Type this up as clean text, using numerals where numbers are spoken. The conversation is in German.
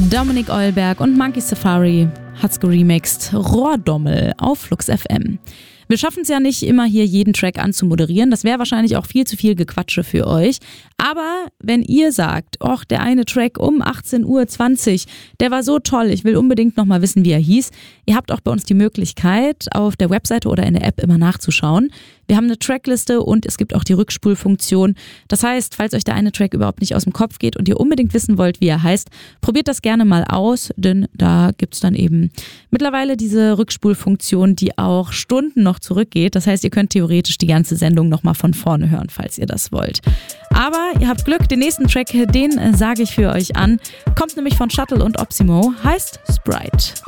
Dominik Eulberg und Monkey Safari hat's geremixed. Rohrdommel auf Flux FM. Wir schaffen es ja nicht immer hier jeden Track anzumoderieren. Das wäre wahrscheinlich auch viel zu viel Gequatsche für euch. Aber wenn ihr sagt, och, der eine Track um 18:20 Uhr, der war so toll, ich will unbedingt nochmal wissen, wie er hieß. Ihr habt auch bei uns die Möglichkeit, auf der Webseite oder in der App immer nachzuschauen. Wir haben eine Trackliste und es gibt auch die Rückspulfunktion. Das heißt, falls euch der eine Track überhaupt nicht aus dem Kopf geht und ihr unbedingt wissen wollt, wie er heißt, probiert das gerne mal aus, denn da gibt's dann eben mittlerweile diese Rückspulfunktion, die auch Stunden noch zurückgeht. Das heißt, ihr könnt theoretisch die ganze Sendung nochmal von vorne hören, falls ihr das wollt. Aber ihr habt Glück, den nächsten Track, den sage ich für euch an. Kommt nämlich von Shuttle und Opsimo, heißt Sprite.